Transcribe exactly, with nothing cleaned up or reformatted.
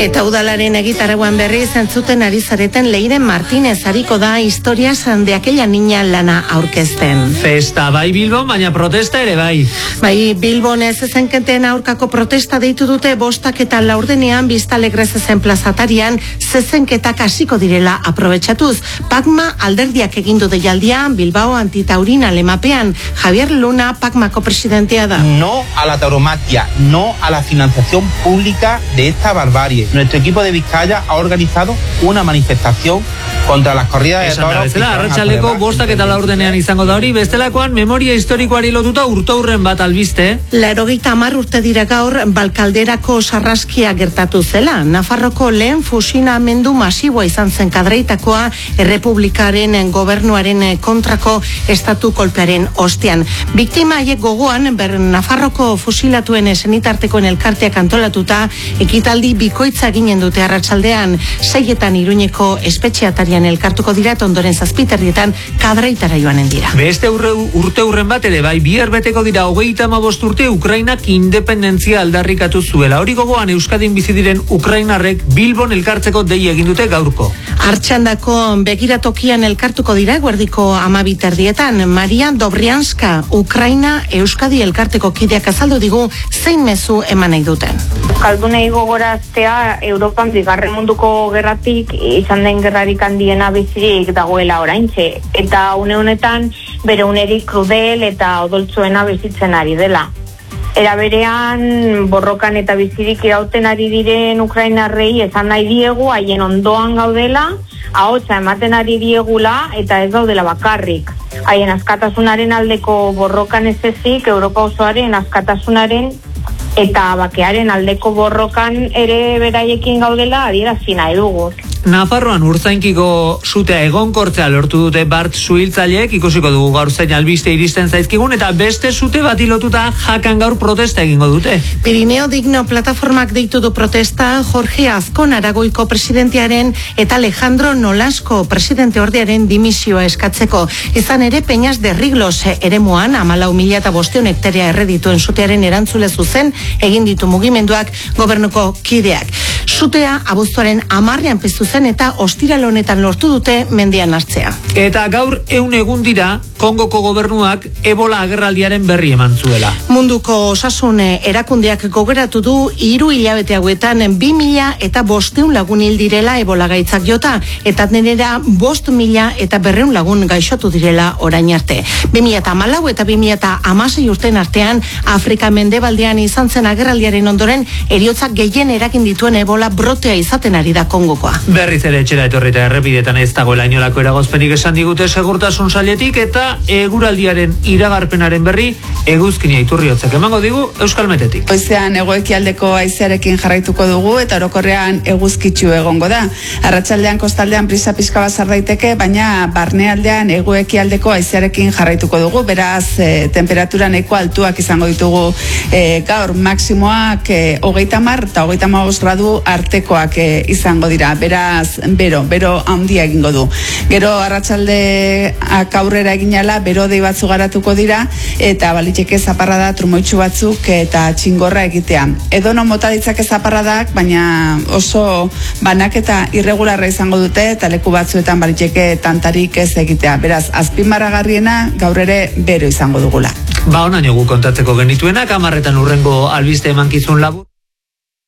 Eta udalaren egitarauan berriz entzuten ari zareten Leire Martínez ariko da historias de aquella niña lana aurkezten. Festa bai Bilbon, baina protesta ere bai. Bai, Bilbon ez zezenketen aurkako protesta deitu dute bostak eta laurdenean Biztalegre zezen plazatarian zezenketak hasiko direla aprobetxatuz. Pacma alderdiak egindu deialdia Bilbao antitaurina lemapean. Javier Luna Pacmako presidentea da. No a la tauromaquia, no a la financiación pública de esta barbarie. Nuestro equipo de Vizcaya ha organizado una manifestación contra las corridas de toros. Bezala, arratsaldeko bostak eta laurdenean izango da hori, bestelakoan memoria historikoari lotuta urteurren bat albiste. Laurogeita hamar urte dira gaur Balkalderako sarraskia gertatu zela. Nafarroko lehen fusilamendu masiboa izan zen Kadreitakoa Errepublikaren gobernuaren kontrako estatu kolpearen ostean. Biktima haiek gogoan ber Nafarroko fusilatuen senitartekoen elkarteak antolatuta ekitaldi bikoitza ginen dute arratsaldean. Seietan Iruñeko espetxeatarian elkartuko dira ondoren zazpiterrietan Kadreitara joanen dira. Beste urre, urte urren bat ere bai bihar beteko dira hogeita hamabost urte Ukrainak independentzia aldarrikatu zuela. Hori gogoan Euskadin bizi diren ukrainarrek Bilbon elkartzeko dei egin dute gaurko. Artxandako begiratokian elkartuko dira guerdiko amabiterdietan. Maria Dobrianska, Ukraina Euskadi elkarteko kideak azaldu digu zein mezu eman nahi duten. Kaldunei gogoraztea Europan bigarren munduko gerratik izan den gerrarik handiena bizirik dagoela oraintxe. Eta une honetan bere unerik krudel eta odoltzuena bizitzen ari dela. Era berean borrokan eta bizirik irauten ari diren ukrainarrei esan nahi diegu haien ondoan gaudela, ahotsa ematen ari diegula eta ez gaudela bakarrik. Haien askatasunaren aldeko borrokan ez ezik, Europa osoaren askatasunaren eta bakearen aldeko borrokan ere beraiekin gaudela adierazi nahi dugu. Nafarroan urtzainkiko sutea egonkortzea lortu dute Bart suhiltzaileek, ikusiko dugu gaur zein albiste iristen zaizkigun, eta beste sute bati lotuta Jakan gaur protesta egingo dute. Pirineo Digno plataformak deitu du protesta Jorge Azkon Aragoiko presidentearen eta Alejandro Nolasco presidente ordearen dimisioa eskatzeko. Izan ere Peñas de Riglos eremuan hamalau mila eta bosteun hektaria erredituen sutearen erantzule zuzen egin ditu mugimenduak gobernuko kideak. Sutea abuztuaren hamarrean piztu zen eta ostiral honetan lortu dute mendian hartzea. Eta gaur ehun egun dira Kongoko gobernuak Ebola agerraldiaren berri eman zuela. Munduko osasun erakundeak gogoratu du hiru hilabete hauetan bi mila eta bosteun lagun hil direla Ebola gaitzak jota, eta nenera bost mila eta berreun lagun gaixotu direla orain arte. bi mila eta hamalau eta bi mila eta hamasei urten artean Afrika mendebaldean izan zen agerraldiaren ondoren heriotzak gehien erakin dituen Ebola brotea izaten ari da Kongokoa. Berriz ere etxera etorrita errepidetan ez dagoela inolako eragozpenik esan digute segurtasun sailetik, eta eguraldiaren iragarpenaren berri Eguzkinia Iturriotzek emango digu Euskal Metetik. Goizean hego-ekialdeko haizearekin jarraituko dugu eta orokorrean eguzkitsu egongo da. Arratsaldean kostaldean brisa pixka bat sar daiteke, baina barnealdean hego-ekialdeko haizearekin jarraituko dugu. Beraz, e, temperatura nahiko altuak izango ditugu e, gaur maksimoak e, hogeita hamar eta hogeita hamabost gradu artekoak e, izango dira. Beraz, bero, bero handia egingo du. Gero arratsaldeak aurrera eginala bero dei batzu garatuko dira eta baliteke zaparrada trumoitsu batzuk eta txingorra egitea. Edono mota ditzake zaparradak, baina oso banaketa irregularra izango dute eta leku batzuetan baliteke tantarik ez egitea. Beraz, azpimarragarriena gaur ere bero izango dugula. Ba, onaino gu kontatzeko genituenak, hamarretan urrengo albiste emankizun labur.